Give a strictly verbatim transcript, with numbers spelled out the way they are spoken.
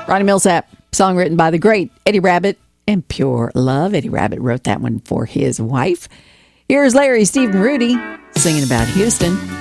Ronnie Millsap, song written by the great Eddie Rabbitt and Pure Love. Eddie Rabbitt wrote that one for his wife. Here's Larry, Steve, and Rudy singing about Houston.